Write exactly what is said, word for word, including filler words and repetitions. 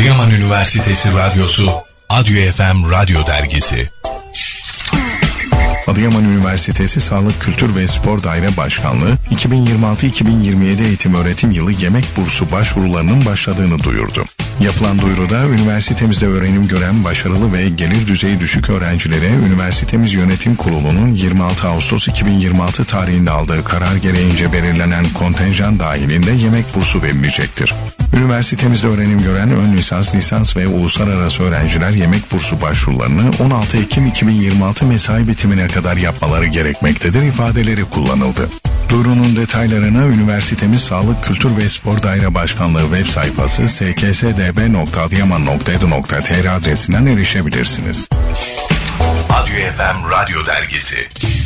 Adıyaman Üniversitesi Radyosu, Adyo F M Radyo Dergisi. Adıyaman Üniversitesi Sağlık Kültür ve Spor Daire Başkanlığı iki bin yirmi altı iki bin yirmi yedi eğitim öğretim yılı yemek bursu başvurularının başladığını duyurdu. Yapılan duyuruda üniversitemizde öğrenim gören başarılı ve gelir düzeyi düşük öğrencilere üniversitemiz yönetim kurulunun yirmi altı Ağustos iki bin yirmi altı tarihinde aldığı karar gereğince belirlenen kontenjan dahilinde yemek bursu verilecektir. Üniversitemizde öğrenim gören ön lisans, lisans ve uluslararası öğrenciler yemek bursu başvurularını on altı Ekim iki bin yirmi altı mesai bitimine kadar yapmaları gerekmektedir ifadeleri kullanıldı. Duyurunun detaylarına üniversitemiz Sağlık Kültür ve Spor Daire Başkanlığı web sayfası s k s d b nokta adıyaman nokta e d u nokta t r adresinden erişebilirsiniz. Adyo F M Radyo Dergisi.